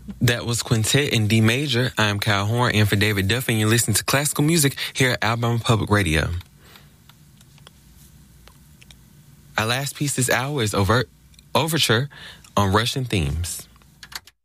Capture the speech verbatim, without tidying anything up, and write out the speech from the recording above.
That was Quintet in D major. I'm Kyle Horn, and for David Duffy, and you're listening to classical music here at Alabama Public Radio. Our last piece this hour is Overt Overture on Russian themes.